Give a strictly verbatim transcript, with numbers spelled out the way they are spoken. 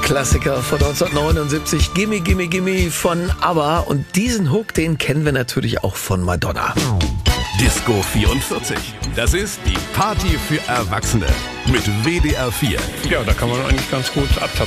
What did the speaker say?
Klassiker von neunzehnhundertneunundsiebzig, Gimme, Gimme, Gimme von ABBA. Und diesen Hook, den kennen wir natürlich auch von Madonna. Disco vierundvierzig. Das ist die Party für Erwachsene mit W D R vier. Ja, da kann man eigentlich ganz gut abtapsen.